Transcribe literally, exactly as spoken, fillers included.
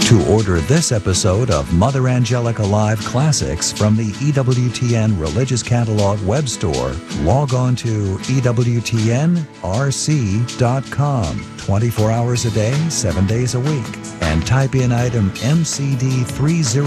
To order this episode of Mother Angelica Live Classics from the E W T N Religious Catalog web store, log on to E W T N R C dot com twenty-four hours a day, seven days a week, and type in item M C D three zero